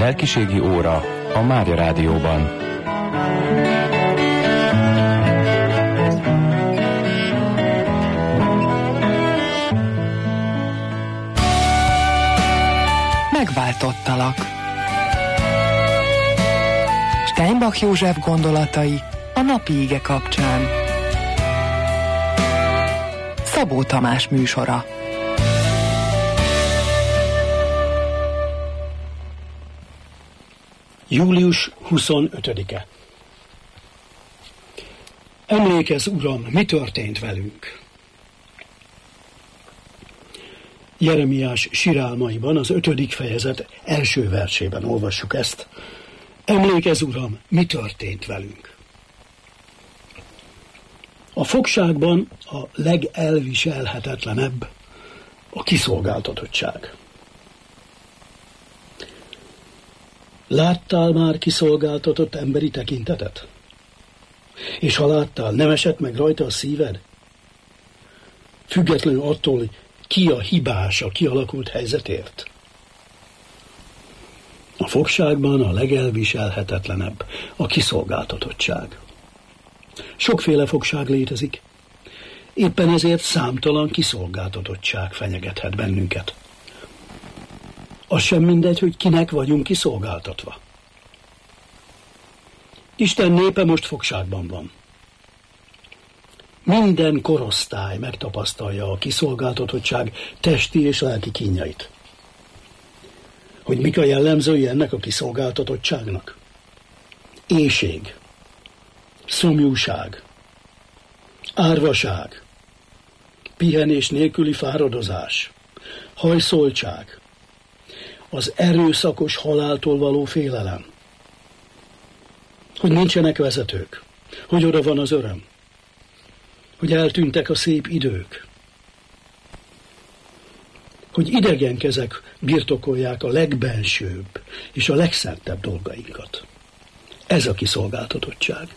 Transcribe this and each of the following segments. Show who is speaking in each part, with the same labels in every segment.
Speaker 1: Lelkiségi óra a Mária Rádióban.
Speaker 2: Megváltottalak. Steinbach József gondolatai a napi ige kapcsán. Szabó Tamás műsora.
Speaker 3: Július 25-e. Emlékezz, Uram, mi történt velünk? Jeremiás sirálmaiban az 5. fejezet első versében olvassuk ezt. Emlékezz, Uram, mi történt velünk? A fogságban a legelviselhetetlenebb a kiszolgáltatottság. Láttál már kiszolgáltatott emberi tekintetet? És ha láttál, nem esett meg rajta a szíved? Függetlenül attól, hogy ki a hibás a kialakult helyzetért? A fogságban a legelviselhetetlenebb a kiszolgáltatottság. Sokféle fogság létezik, éppen ezért számtalan kiszolgáltatottság fenyegethet bennünket. Az sem mindegy, hogy kinek vagyunk kiszolgáltatva. Isten népe most fogságban van. Minden korosztály megtapasztalja a kiszolgáltatottság testi és lelki kínjait. Hogy mik a jellemzői ennek a kiszolgáltatottságnak? Éhség, szomjúság, árvaság, pihenés nélküli fáradozás, hajszoltság, az erőszakos haláltól való félelem, hogy nincsenek vezetők, hogy oda van az öröm, hogy eltűntek a szép idők, hogy idegen kezek birtokolják a legbensőbb és a legszentebb dolgainkat. Ez a kiszolgáltatottság.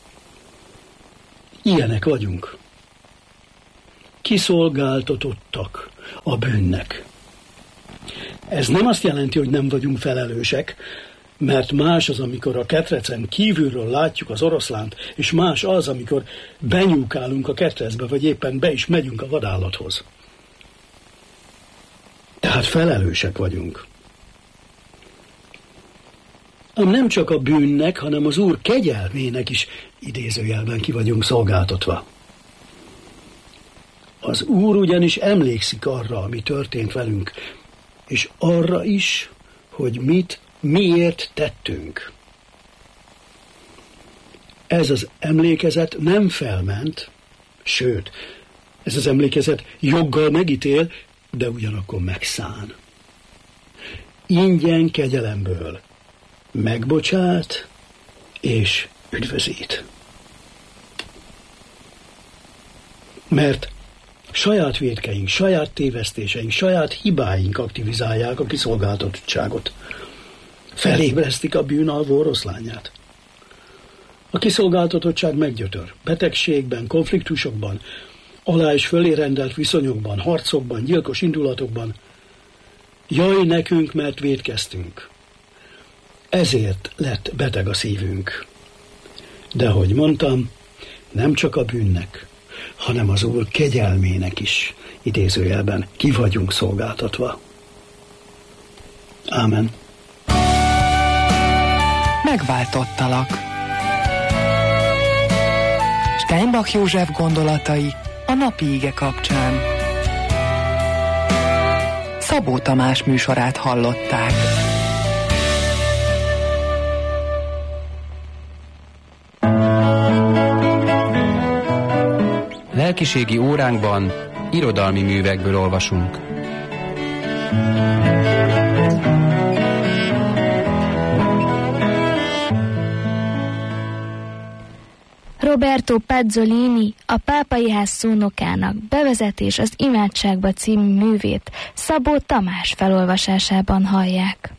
Speaker 3: Ilyenek vagyunk. Kiszolgáltatottak a bűnnek. Ez nem azt jelenti, hogy nem vagyunk felelősek, mert más az, amikor a ketrecen kívülről látjuk az oroszlánt, és más az, amikor benyúkálunk a ketrecbe, vagy éppen be is megyünk a vadállathoz. Tehát felelősek vagyunk. Ám nem csak a bűnnek, hanem az Úr kegyelmének is idézőjelben ki vagyunk szolgáltatva. Az Úr ugyanis emlékszik arra, ami történt velünk, és arra is, hogy miért tettünk. Ez az emlékezet nem felment, sőt, ez az emlékezet joggal megítél, de ugyanakkor megszán. Ingyen kegyelemből megbocsát és üdvözít. Mert saját vétkeink, saját tévesztéseink, saját hibáink aktivizálják a kiszolgáltatottságot. Felébresztik a bűn alvó oroszlányát. A kiszolgáltatottság meggyötör. Betegségben, konfliktusokban, alá és fölé rendelt viszonyokban, harcokban, gyilkos indulatokban. Jaj nekünk, mert vétkeztünk. Ezért lett beteg a szívünk. De ahogy mondtam, nem csak a bűnnek, hanem az Úr kegyelmének is, idézőjelben, ki vagyunk szolgáltatva. Ámen.
Speaker 2: Megváltottalak. Steinbach József gondolatai a napi ige kapcsán. Szabó Tamás műsorát hallották.
Speaker 1: Lelkiségi óránkban irodalmi művekből olvasunk.
Speaker 4: Roberto Pazzolini, a Pápai Ház szónokának Bevezetés az imádságba című művét Szabó Tamás felolvasásában hallják.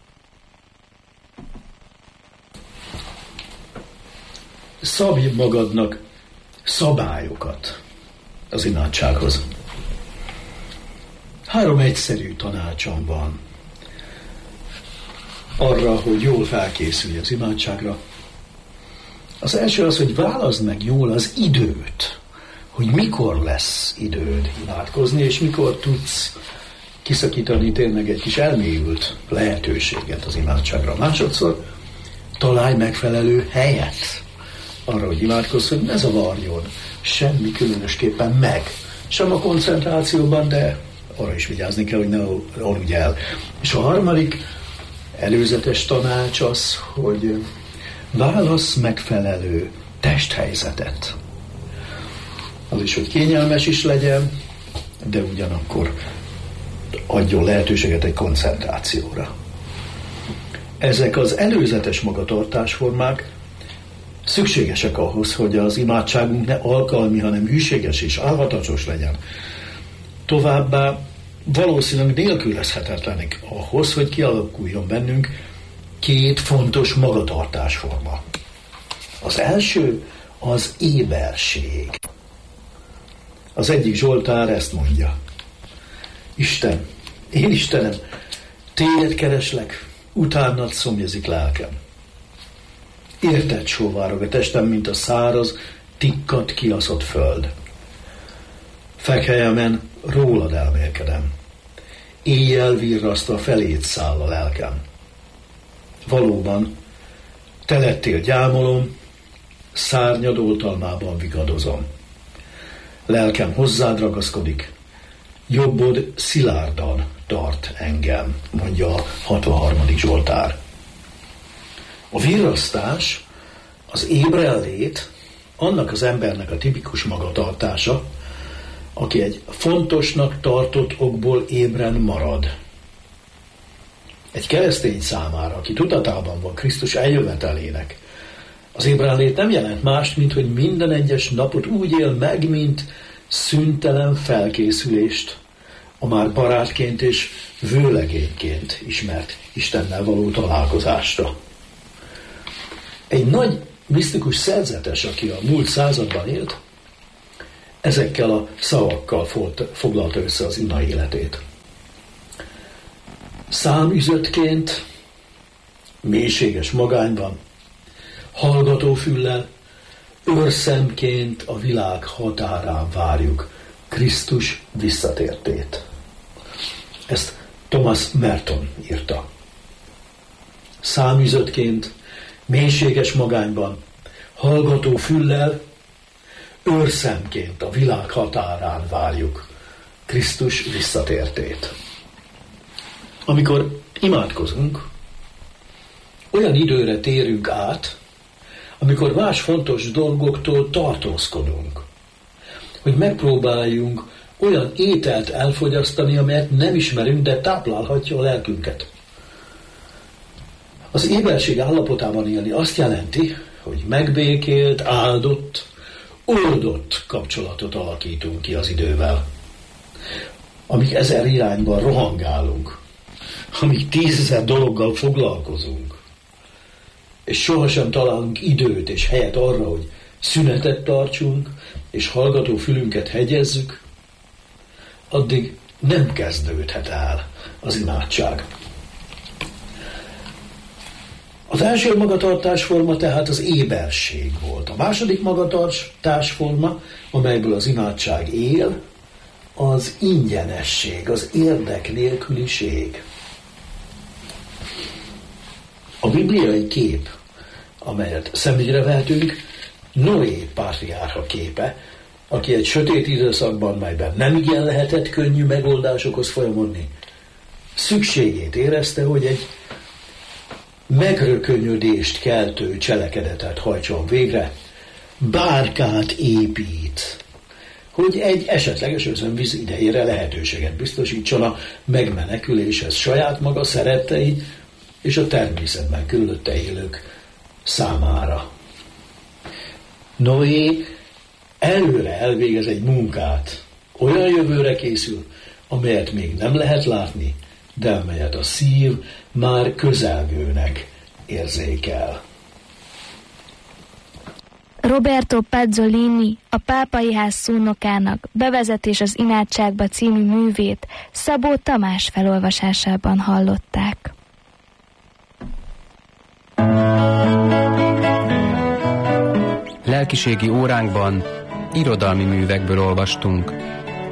Speaker 3: Szabj magadnak szabályokat az imádsághoz. 3 egyszerű tanácsom van. arra, hogy jól felkészülj az imádságra. Az első az, hogy válaszd meg jól az időt, hogy mikor lesz időd imádkozni, és mikor tudsz kiszakítani tényleg egy kis elmélyült lehetőséget az imádságra. Másodszor találj megfelelő helyet arra, hogy imádkozz, hogy ne zavarjon semmi különösképpen meg. Sem a koncentrációban, de arra is vigyázni kell, hogy ne aludj el. És a harmadik előzetes tanács az, hogy válasz megfelelő testhelyzetet. Az is, hogy kényelmes is legyen, de ugyanakkor adjon lehetőséget egy koncentrációra. Ezek az előzetes magatartásformák szükségesek ahhoz, hogy az imádságunk ne alkalmi, hanem hűséges és álhatacsos legyen. Továbbá valószínűleg nélkülözhetetlenek ahhoz, hogy kialakuljon bennünk két fontos magatartásforma. Az első az éberség. Az egyik zsoltár ezt mondja: Isten, én Istenem, téged kereslek, utánad szomjazik lelkem. Érted sóvárog a testem, mint a száraz, tikkat kiaszott föld. Fekhelyemen rólad elmélkedem. Éjjel virrasztva feléd száll a lelkem. Valóban, te lettél gyámolom, szárnyad oltalmában vigadozom. Lelkem hozzád ragaszkodik, jobbod szilárdan tart engem, mondja a 63. zsoltár. A virrasztás, az ébrenlét annak az embernek a tipikus magatartása, aki egy fontosnak tartott okból ébren marad. Egy keresztény számára, aki tudatában van Krisztus eljövetelének, az ébrenlét nem jelent mást, mint hogy minden egyes napot úgy él meg, mint szüntelen felkészülést a már barátként és vőlegényként ismert Istennel való találkozásra. Egy nagy misztikus szerzetes, aki a múlt században élt, ezekkel a szavakkal foglalta össze az ima életét. Számüzöttként, mélységes magányban, hallgató füllel, őrszemként a világ határán várjuk Krisztus visszatértét. Ezt Thomas Merton írta. Számüzöttként, mélységes magányban, hallgató füllel, őrszemként a világ határán várjuk Krisztus visszatértét. Amikor imádkozunk, olyan időre térünk át, amikor más fontos dolgoktól tartózkodunk, hogy megpróbáljunk olyan ételt elfogyasztani, amelyet nem ismerünk, de táplálhatja a lelkünket. Az éberség állapotában élni azt jelenti, hogy megbékélt, áldott, oldott kapcsolatot alakítunk ki az idővel. Amíg 1000 irányban rohangálunk, amíg 10 000 dologgal foglalkozunk, és sohasem találunk időt és helyet arra, hogy szünetet tartsunk, és hallgató fülünket hegyezzük, addig nem kezdődhet el az imádság. Az első magatartásforma tehát az éberség volt. A második magatartásforma, amelyből az imádság él, az ingyenesség, az érdek nélküliség. A bibliai kép, amelyet szemügyre vehetünk, Noé pátriárha képe, aki egy sötét időszakban, melyben nem igen lehetett könnyű megoldásokhoz folyamodni, szükségét érezte, hogy egy megrökönyödést keltő cselekedetet hajtson végre, bárkát épít, hogy egy esetleges özönvíz idejére lehetőséget biztosítson a megmeneküléshez saját maga, szerettei és a természetben körülötte élők számára. Noé előre elvégez egy munkát, olyan jövőre készül, amelyet még nem lehet látni, de amelyet a szív már közelgőnek érzékel.
Speaker 4: Roberto Pezzolini, a Pápai Ház szónokának Bevezetés az imádságba című művét Szabó Tamás felolvasásában hallották.
Speaker 1: lelkiségi óránkban irodalmi művekből olvastunk.